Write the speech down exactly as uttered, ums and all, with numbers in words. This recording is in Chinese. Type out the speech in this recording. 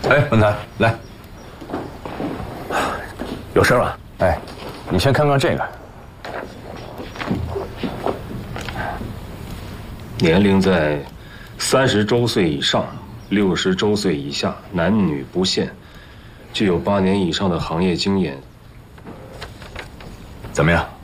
哎，文才，来， 有事吗？ 哎，你先看看这个。 年龄在三十周岁以上、六十周岁以下，男女不限，具有八年以上的行业经验。 怎么样？